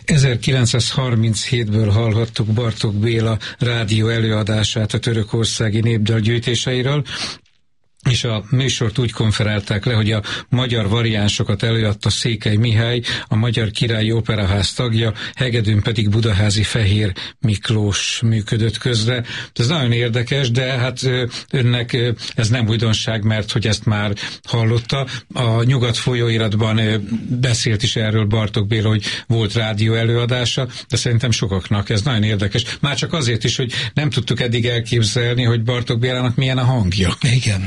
1937-ből hallhattuk Bartók Béla rádió előadását a törökországi népdal gyűjtéseiről, és a műsort úgy konferálták le, hogy a magyar variánsokat előadta Székely Mihály, a Magyar Királyi Operaház tagja, hegedűn pedig Budaházi Fehér Miklós működött közre. Ez nagyon érdekes, de hát önnek ez nem újdonság, mert hogy ezt már hallotta. A Nyugat folyóiratban beszélt is erről Bartók Béla, hogy volt rádió előadása, de szerintem sokaknak ez nagyon érdekes. Már csak azért is, hogy nem tudtuk eddig elképzelni, hogy Bartók Bélának milyen a hangja.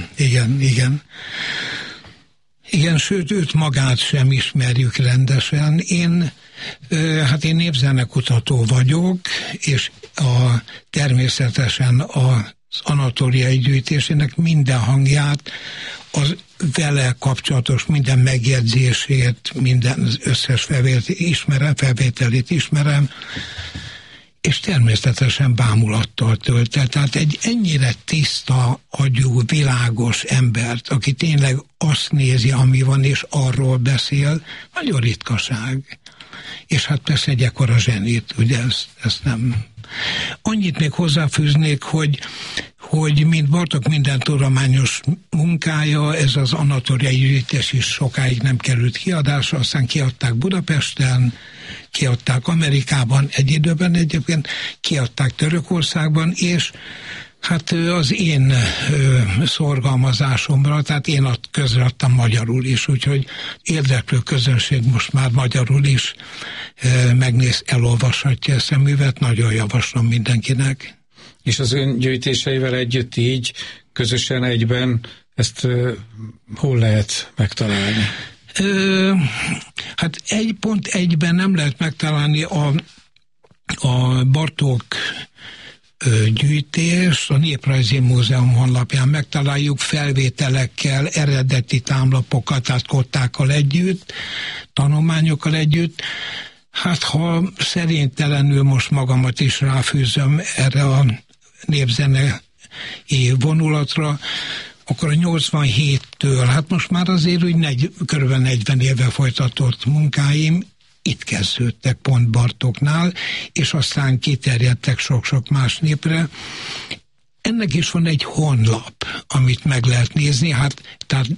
Igen, sőt, őt magát sem ismerjük rendesen. Én népzenekutató vagyok, és természetesen az anatóliai gyűjtésének minden hangját, az vele kapcsolatos minden megjegyzését, minden összes felvételét ismerem, és természetesen bámulattal tölt. Tehát egy ennyire tiszta agyú, világos embert, aki tényleg azt nézi, ami van, és arról beszél, nagyon ritkaság. És hát persze egy ekkora zsenit, ugye ezt nem... Annyit még hozzáfűznék, hogy mint Bartók minden tudományos munkája, ez az anatóliai gyűjtés is sokáig nem került kiadásra, aztán kiadták Budapesten, kiadták Amerikában, egy időben egyébként kiadták Törökországban, és hát az én szorgalmazásomra, tehát én közreadtam magyarul is, úgyhogy érdeklő közönség most már magyarul is elolvashatja ezt a művet, nagyon javaslom mindenkinek. És az ön gyűjtéseivel együtt így, közösen egyben ezt hol lehet megtalálni? Hát pont egyben nem lehet megtalálni a Bartók gyűjtés, a Néprajzi Múzeum honlapján megtaláljuk felvételekkel, eredeti támlapokat, tehát kottákkal együtt, tanulmányokkal együtt. Hát ha szerintelenül most magamat is ráfűzöm erre a népzene vonulatra, akkor a 87-től, hát most már azért úgy kb. 40 éve folytatott munkáim itt kezdődtek pont Bartóknál, és aztán kiterjedtek sok-sok más népre. Ennek is van egy honlap, amit meg lehet nézni, tehát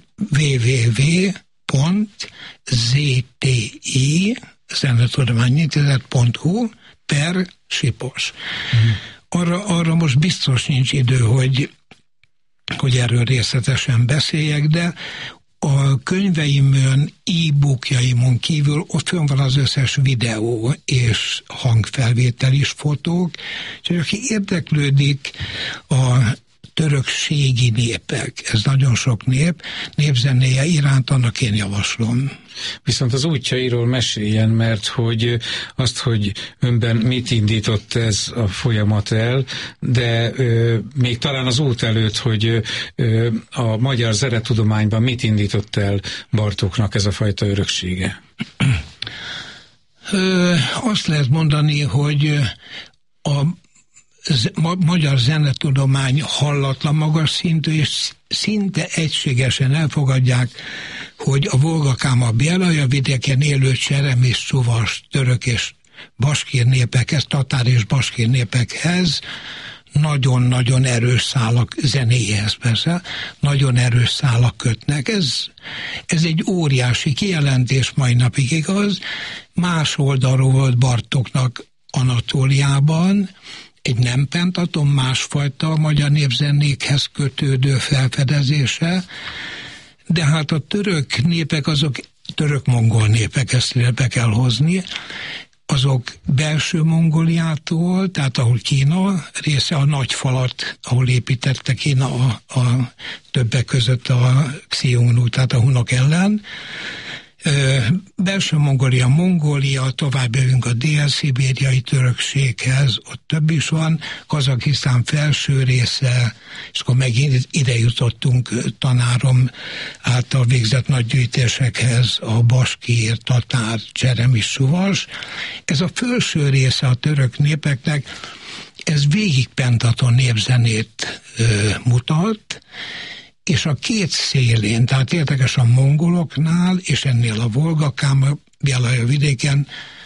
www.zenettudományintézet.hu/Sipos. Arra most biztos nincs idő, hogy erről részletesen beszéljek, de a könyveimön, e-bookjaimon kívül ott fönn van az összes videó és hangfelvétel is, fotók, és aki érdeklődik a törökségi népek, ez nagyon sok népzenéje iránt, annak én javaslom. Viszont az útjairól meséljen, mert hogy azt, hogy önben mit indított ez a folyamat el, de még talán az út előtt, hogy a magyar zenetudományban mit indított el Bartóknak ez a fajta öröksége? Azt lehet mondani, hogy a magyar zenetudomány hallatlan magas szintű, és szinte egységesen elfogadják, hogy a Volga-Káma Bjelaja vidéken élő cserem és csuvas török és baskír népekhez, tatár és baskír népekhez nagyon-nagyon erős szálak, zenéhez persze, nagyon erős szálak kötnek. Ez egy óriási kijelentés, mai napig igaz. Más oldalról volt Bartóknak Anatóliában egy nem pentaton, másfajta magyar népzenékhez kötődő felfedezése, de hát a török népek, azok török-mongol népek, ezt be kell hozni, azok belső Mongóliától, tehát ahol Kína része, a nagy falat, ahol építette Kína a többek között a Xiongnu, tehát a hunok ellen. Belső Mongólia, tovább jövünk a dél-szibériai törökséghez, ott több is van, Kazakisztán felső része, és akkor megint ide jutottunk tanárom által végzett nagy gyűjtésekhez, a baskír, tatár, cseremi, suvas. Ez a felső része a török népeknek, ez végig pentaton népzenét mutat, és a két szélén, tehát érdekes a mongoloknál, és ennél a Volga-Káma Bjelaja vidéken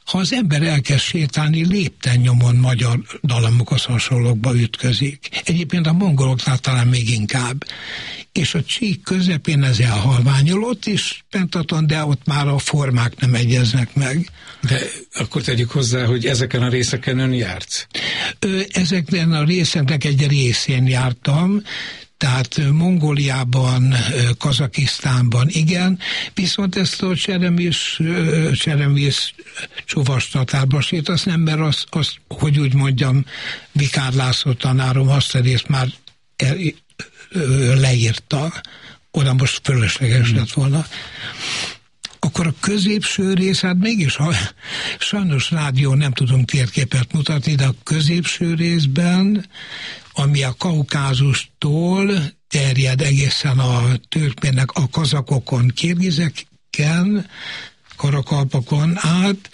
ha az ember elkezd sétálni, lépten nyomon magyar dallamokhoz hasonlókba ütközik. Egyébként a mongoloknál talán még inkább. És a csík közepén ez elhalványul, ott is pentaton, de ott már a formák nem egyeznek meg. De akkor tegyük hozzá, hogy ezeken a részeken ön járt? Ezeken a részeknek egy részén jártam, tehát Mongóliában, Kazakisztánban igen, viszont ezt a Cseremész csuvastatárba sétasz nem, mert az, hogy úgy mondjam, Vikár László tanárom azt a részt már leírta, oda most fölösleges lett volna. Akkor a középső rész, hát mégis, sajnos rádió nem tudunk térképet mutatni, de a középső részben, ami a Kaukázustól terjed egészen a türkmének, a kazakokon, kirgizeken, Karakalpakon át,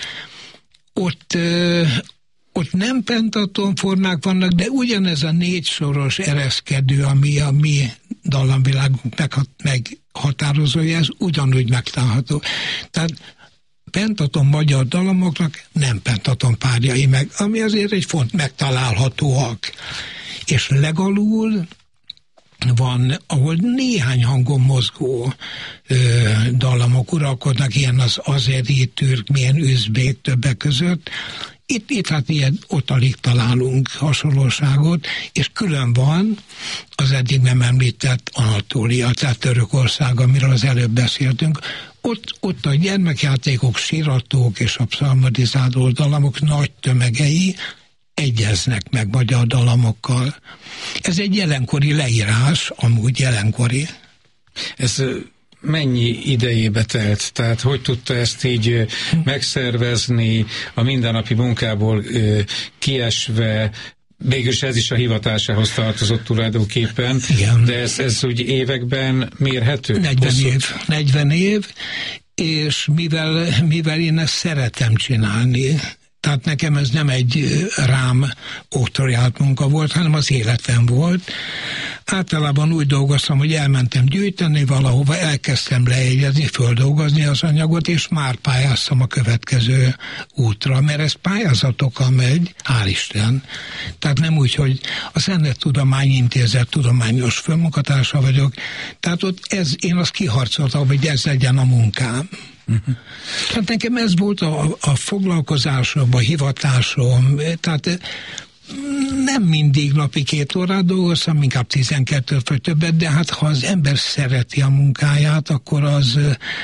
ott nem pentaton formák vannak, de ugyanez a 4 soros ereszkedő, ami a mi dallamvilágunk meghatározója, ez ugyanúgy megtalálható. Tehát pentaton magyar dallamoknak nem pentaton párjai meg, ami azért egy font megtalálhatóak. És legalul van, ahol néhány hangon mozgó dallamok uralkodnak, ilyen az azeri, türkmén, üzbék többek között. Itt hát ilyen, ott alig találunk hasonlóságot, és külön van az eddig nem említett Anatólia, tehát Törökország, amiről az előbb beszéltünk. Ott a gyermekjátékok, síratók és a pszalmadizáló dallamok nagy tömegei egyeznek meg magyar dallamokkal. Ez egy jelenkori leírás, amúgy jelenkori. Ez mennyi idejébe telt? Tehát hogy tudta ezt így megszervezni, a mindennapi munkából kiesve, mégis ez is a hivatásához tartozott tulajdonképpen, igen. De ez úgy években mérhető? 40 év, és mivel én ezt szeretem csinálni, tehát nekem ez nem egy rám oktroyált munka volt, hanem az életem volt. Általában úgy dolgoztam, hogy elmentem gyűjteni valahova, elkezdtem lejegyezni, földolgozni az anyagot, és már pályáztam a következő útra, mert ez pályázatokkal megy, hál' Isten. Tehát nem úgy, hogy a Zennetudományi Intézet tudományos főmunkatársa vagyok, tehát ott én azt kiharcoltam, hogy ez legyen a munkám. Tehát nekem ez volt a foglalkozásom, a hivatásom, tehát nem mindig napi 2 órát dolgoztam, inkább 12 vagy többet, de hát ha az ember szereti a munkáját, akkor az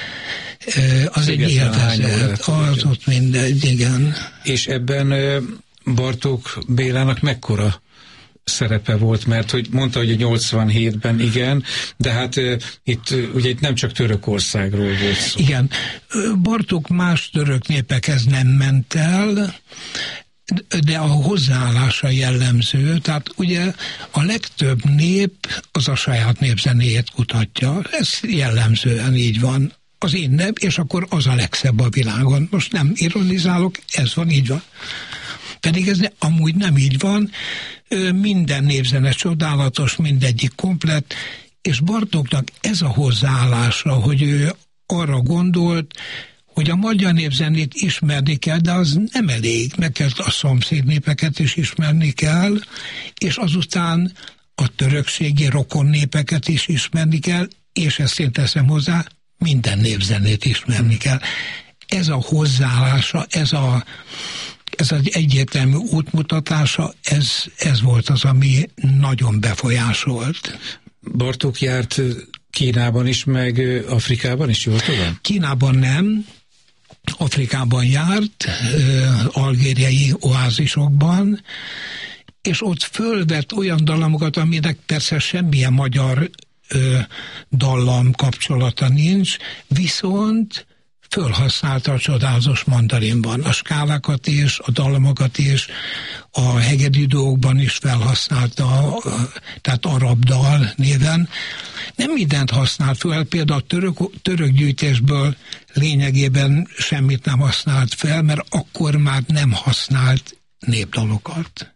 egy élvezet, az ott mindegy, igen. És ebben Bartók Bélának mekkora szerepe volt, mert hogy mondta, hogy a 87-ben igen, de hát itt ugye itt nem csak Törökországról volt szó. Igen, Bartók más török népekhez nem ment el, de a hozzáállása jellemző, tehát ugye a legtöbb nép az a saját népzenéjét kutatja, ez jellemzően így van. Az én nép, és akkor az a legszebb a világon. Most nem ironizálok, ez van, így van. Pedig ez amúgy nem így van, minden népzene csodálatos, mindegyik komplett, és Bartóknak ez a hozzáállása, hogy ő arra gondolt, hogy a magyar népzenét ismerni kell, de az nem elég, meg kell a szomszéd népeket is ismerni kell, és azután a törökségi rokon népeket is ismerni kell, és ezt én teszem hozzá, minden népzenét ismerni kell. Ez a hozzáállása, ez az egyértelmű útmutatása, ez volt az, ami nagyon befolyásolt. Bartók járt Kínában is, meg Afrikában is, jól tudom? Kínában nem, Afrikában járt, algériai oázisokban, és ott fölvett olyan dallamokat, aminek persze semmilyen magyar dallam kapcsolata nincs, viszont fölhasználta a csodálatos mandarinban. A skálákat is, a dallamokat is, a hegedűdókban is felhasználta, tehát arab dal néven. Nem mindent használt fel, például a török gyűjtésből lényegében semmit nem használt fel, mert akkor már nem használt népdalokat.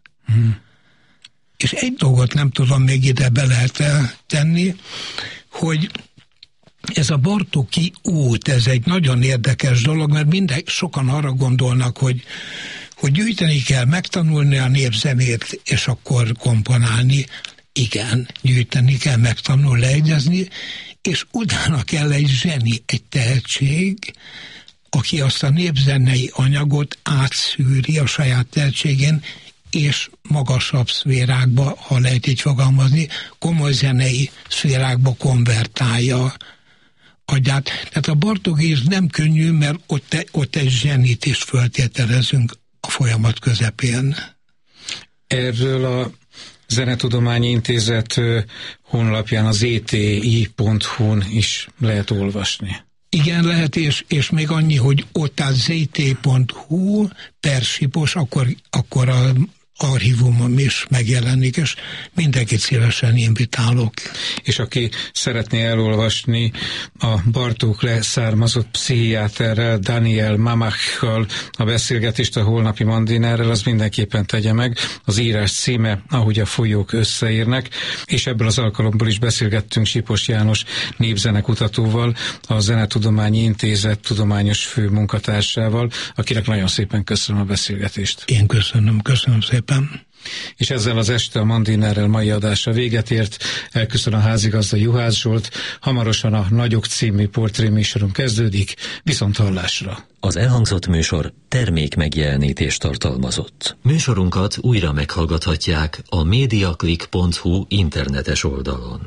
És egy dolgot nem tudom még ide be lehet tenni, hogy Ez a Bartóki út, ez egy nagyon érdekes dolog, mert sokan arra gondolnak, hogy gyűjteni kell, megtanulni a népzenét, és akkor komponálni. Igen, gyűjteni kell, megtanulni, lejegyezni, és utána kell egy zseni, egy tehetség, aki azt a népzenei anyagot átszűri a saját tehetségén, és magasabb szférákba, ha lehet így fogalmazni, komoly zenei szférákba konvertálja agyát. Tehát a Bartóki nem könnyű, mert ott egy zsenit is föltételezünk a folyamat közepén. Erről a Zenetudományi Intézet honlapján, az eti.hu-n is lehet olvasni. Igen, lehet, és még annyi, hogy ott a zt.hu per Sipos, akkor a archívumom is megjelenik, és mindenkit szívesen invitálok. És aki szeretné elolvasni a Bartók leszármazott pszichiáterrel, Daniel Mamachkal a beszélgetést a holnapi Mandinerrel, az mindenképpen tegye meg. Az írás címe, Ahogy a folyók összeérnek, és ebből az alkalomból is beszélgettünk Sipos János népzenekutatóval, a Zenetudományi Intézet tudományos főmunkatársával, akinek nagyon szépen köszönöm a beszélgetést. Én köszönöm szépen. És ezzel az este a Mandinerrel mai adása véget ért. Elköszön a házigazda Juhász Zsolt. Hamarosan a Nagyok című portréműsorunk kezdődik. Viszonthallásra! Az elhangzott műsor termék megjelenítést tartalmazott. Műsorunkat újra meghallgathatják a mediaclick.hu internetes oldalon.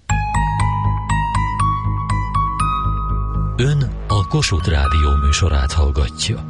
Ön a Kossuth Rádió műsorát hallgatja.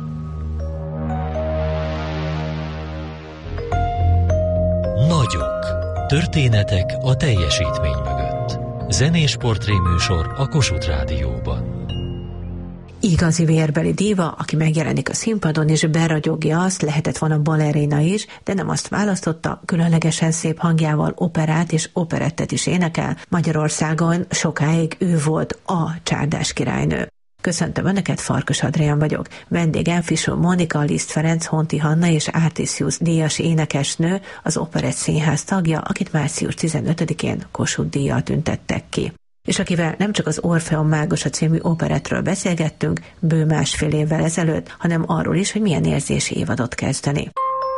Nagyok. Történetek a teljesítmény mögött. Zenés portréműsor a Kossuth Rádióban. Igazi vérbeli díva, aki megjelenik a színpadon és beragyogja azt, lehetett volna balerina is, de nem azt választotta, különlegesen szép hangjával operát és operettet is énekel. Magyarországon sokáig ő volt a csárdás királynő. Köszöntöm Önöket, Farkas Adrián vagyok. Vendégem Fischer Mónika, Liszt Ferenc, Honti Hanna és Artisius díjas énekesnő, az Operett Színház tagja, akit március 15-én Kossuth díjjal tüntettek ki. És akivel nem csak az Orfeum Mágosa című operettről beszélgettünk bő másfél évvel ezelőtt, hanem arról is, hogy milyen érzési évadot kezdeni.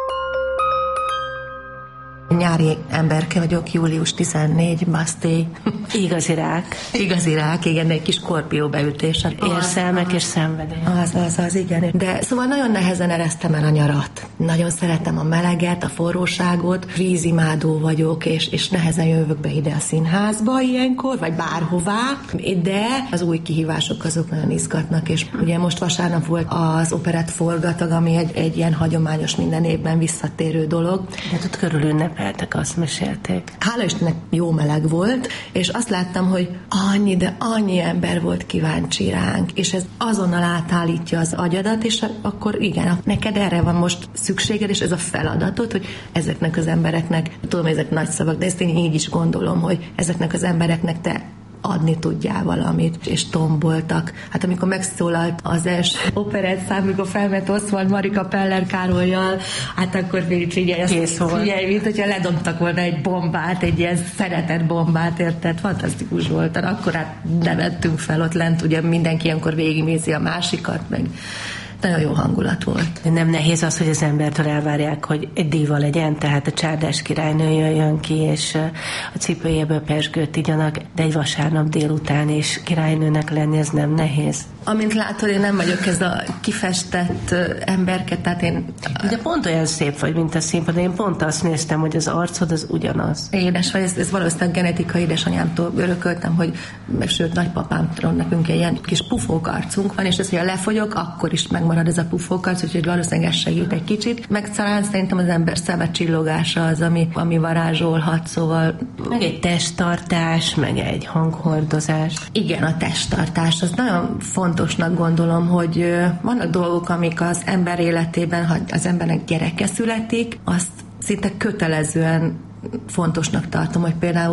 Nyári emberke vagyok, július 14, Basztély. Igazi rák. Igazi rák, igen, egy kis skorpió beütése. Érzelmek és szenvedély. Az, igen. De szóval nagyon nehezen eresztem el a nyarat. Nagyon szeretem a meleget, a forróságot, vízimádó vagyok, és nehezen jövök be ide a színházba ilyenkor, vagy bárhová. De az új kihívások azok nagyon izgatnak, és ugye most vasárnap volt az operett forgatag, ami egy ilyen hagyományos, minden évben visszatérő dolog. De ott körül ünnepeltek, azt mesélték. Hála Istennek jó meleg volt, és azt láttam, hogy annyi ember volt kíváncsi ránk, és ez azonnal átállítja az agyadat, és akkor igen, neked erre van most szükséged, és ez a feladatod, hogy ezeknek az embereknek, tudom, ezek nagy szavak, de ezt én így is gondolom, hogy ezeknek az embereknek te adni tudjál valamit, és tomboltak. Hát amikor megszólalt az első operett szám, amikor felment Oswald Marika Peller Károlyal, hát akkor figyelj, mint hogyha ledobtak volna egy bombát, egy ilyen szeretett bombát, érted? Fantasztikus volt. Akkor hát nevettünk fel ott lent, ugye mindenki ilyenkor végignézi a másikat, meg nagyon jó hangulat volt. Nem nehéz az, hogy az embertől elvárják, hogy egy díva legyen, tehát a csárdás királynő jöjjön ki, és a cipőjéből pezsgőt igyanak, de egy vasárnap délután is királynőnek lenni, ez nem nehéz. Amint látod, én nem vagyok ez a kifestett emberke, tehát én... De pont olyan szép vagy, mint a színpadon. Én pont azt néztem, hogy az arcod az ugyanaz. Édes vagy, ez valószínűleg genetika, édesanyámtól örököltem, hogy sőt, nagypapámtól nekünk egy ilyen kis pufókarcunk van, és ez, hogy lefogyok, akkor is megmarad ez a pufókarc, úgyhogy valószínűleg ez segít egy kicsit. Meg talán szerintem az ember szeme csillogása az, ami varázsolhat, szóval... Meg egy testtartás, meg egy hanghordozás. Igen, a testtartás, az nagyon fontosnak gondolom, hogy vannak dolgok, amik az ember életében, ha az embernek gyereke születik, azt szinte kötelezően fontosnak tartom, hogy például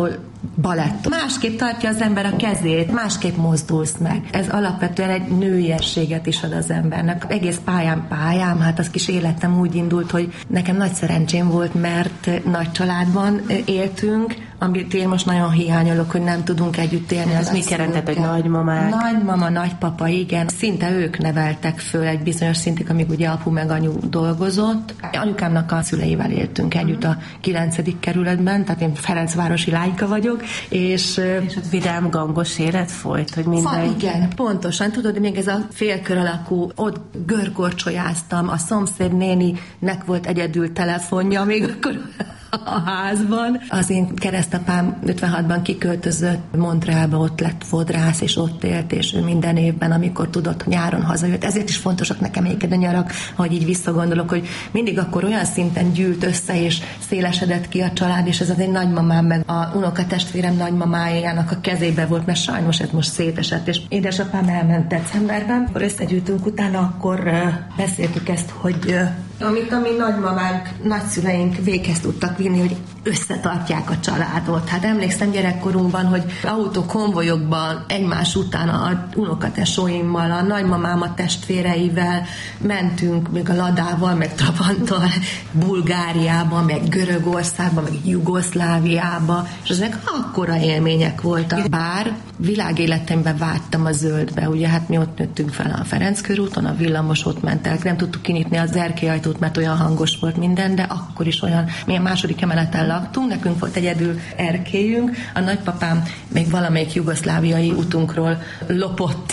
balett. Másképp tartja az ember a kezét, másképp mozdulsz meg. Ez alapvetően egy nőiességet is ad az embernek. Egész pályám, hát az kis életem úgy indult, hogy nekem nagy szerencsém volt, mert nagy családban éltünk, amit én most nagyon hiányolok, hogy nem tudunk együtt élni. Ez mit jelentett, hogy nagymamák? Nagymama, nagypapa, igen. Szinte ők neveltek föl egy bizonyos szintig, amíg ugye apu meg anyu dolgozott. Anyukámnak a szüleivel éltünk együtt a 9. kerületben, tehát én Ferencvárosi lányka vagyok, és ott vidám, gangos élet folyt, hogy minden... Igen, pontosan. Tudod, még ez a félkör alakú, ott görgorcsolyáztam, a szomszéd néninek volt egyedül telefonja, még akkor a házban. Az én keresztapám 56-ban kiköltözött Montrealba, ott lett fodrász, és ott élt, és ő minden évben, amikor tudott, nyáron hazajött. Ezért is fontosak nekem egyébként a nyarak, hogy így visszagondolok, hogy mindig akkor olyan szinten gyűlt össze, és szélesedett ki a család, és ez az én nagymamám, meg a unokatestvérem nagymamájának a kezébe volt, mert sajnos ez most szétesett, és édesapám elment decemberben, akkor összegyűltünk utána, akkor beszéltük ezt, hogy amit a mi nagymamánk, nagyszüleink véghez tudtak vinni, hogy összetartják a családot. Hát emlékszem gyerekkorunkban, hogy autókonvojokban egymás után a unokatesóimmal, a nagymamám a testvéreivel mentünk, még a Ladával, meg Trabanttal, Bulgáriába, meg Görögországba, meg Jugoszláviába, és ezek akkora élmények voltak. Bár világéletemben vágytam a zöldbe, ugye hát mi ott nőttünk fel a Ferenc körúton, a villamos ott ment el, nem tudtuk kinyitni az erkélyajtót, mert olyan hangos volt minden, de akkor is olyan, mi a második emeleten laktunk, nekünk volt egyedül erkélyünk, a nagypapám még valamelyik jugoszláviai utunkról lopott.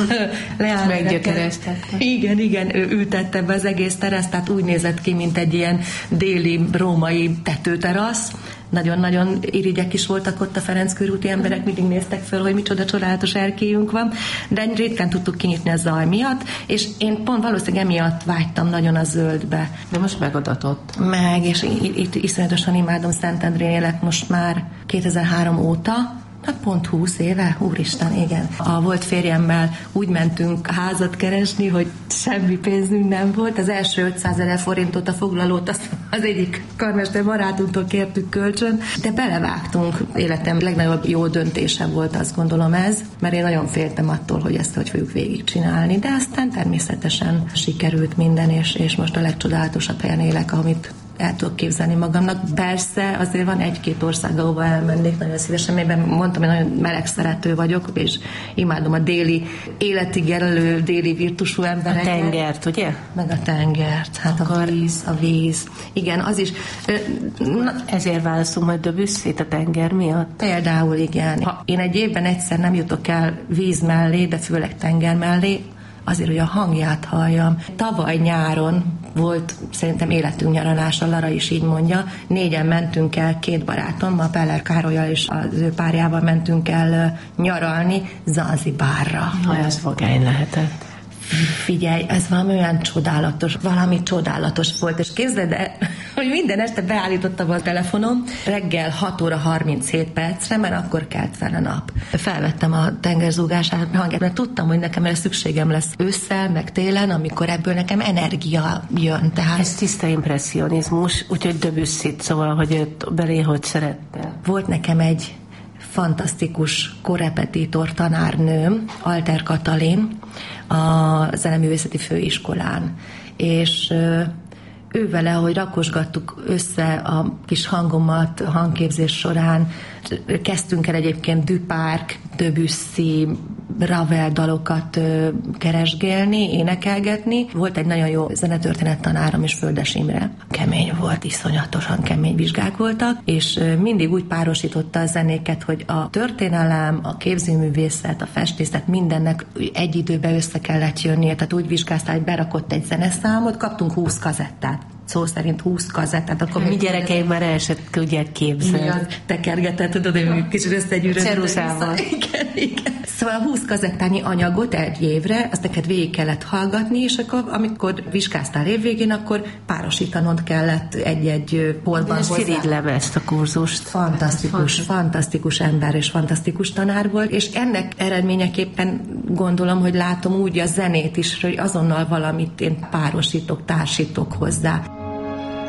Meggyökereztek. Igen, ő ültette be az egész teraszt, tehát úgy nézett ki, mint egy ilyen déli római tetőterasz. Nagyon-nagyon irigyek is voltak ott a Ferenc körúti emberek, mindig néztek föl, hogy micsoda csodálatos erkélyünk van, de ritkán tudtuk kinyitni a zaj miatt, és én pont valószínűleg emiatt vágytam nagyon a zöldbe. De most megadatott. Meg, és itt iszonyatosan imádom Szentendrén élek most már 2003 óta, hát pont 20 éve, úristen, igen. A volt férjemmel úgy mentünk házat keresni, hogy semmi pénzünk nem volt. Az első 500 000 forintot a foglalót az egyik karmester barátunktól kértük kölcsön, de belevágtunk. Életem legnagyobb jó döntése volt, azt gondolom ez, mert én nagyon féltem attól, hogy ezt hogy fogjuk végigcsinálni, de aztán természetesen sikerült minden, és most a legcsodálatosabb helyen élek, amit el tudok képzelni magamnak. Persze azért van egy-két ország, ahova elmennék nagyon szívesen, amiben mondtam, hogy nagyon meleg szerető vagyok, és imádom a déli, életig jelölő déli virtusú embereket. A tengert, ugye? Meg a tengert. Hát a víz. Igen, az is. Ezért választunk majd Debussy-t a tenger miatt? Például igen. Ha én egy évben egyszer nem jutok el víz mellé, de főleg tenger mellé, azért, hogy a hangját halljam. Tavaly nyáron volt szerintem életünk nyaralása, Lara is így mondja. 4-en mentünk el, 2 barátommal, Peller Károllyal és az ő párjával mentünk el nyaralni Zanzibárra. Ez vagány lehetett. Figyelj, ez valami csodálatos volt, és képzeld el, hogy minden este beállítottam a telefonom reggel 6 óra 37 percre, mert akkor kelt fel a nap. Felvettem a tengerzúgás hangját, mert tudtam, hogy nekem erre szükségem lesz ősszel, meg télen, amikor ebből nekem energia jön. Tehát ez tiszta impresszionizmus, úgyhogy Debussy-t, szóval, hogy őt belé hogy szerette. Volt nekem egy fantasztikus korrepetitor tanárnőm, Alter Katalin, a Zeneművészeti Főiskolán, és ő vele, hogy rakosgattuk össze a kis hangomat hangképzés során, kezdtünk el egyébként Duparc, Debussy, Ravel dalokat keresgélni, énekelgetni. Volt egy nagyon jó zenetörténet tanárom is, Földes Imre. Kemény volt, iszonyatosan kemény vizsgák voltak, és mindig úgy párosította a zenéket, hogy a történelem, a képzőművészet, a festészet, mindennek egy időben össze kellett jönnie, tehát úgy vizsgáztál, hogy berakott egy zeneszámot, kaptunk 20 kazettát. Szó szerint 20 kazettát. Akkor mi gyerekeim már el se tudják képzelni. Mi az tekergetett, tudod, hogy kicsit összegyűrődött. Ceruzával. Igen. Szóval a 20 kazettányi anyagot egy évre, azt neked végig kellett hallgatni, és akkor, amikor vizsgáztál évvégén, akkor párosítanod kellett egy-egy porban hozzá. Irigylem ezt a kurzust. Fantasztikus ember, és fantasztikus tanár volt, és ennek eredményeképpen gondolom, hogy látom úgy a zenét is, hogy azonnal valamit én párosítok, társítok hozzá.